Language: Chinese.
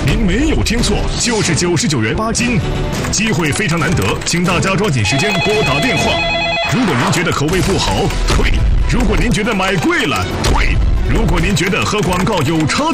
您没有听错，就是99元8斤，机会非常难得，请大家抓紧时间拨打电话。如果您觉得口味不好，退；如果您觉得买贵了，退；如果您觉得和广告有差距。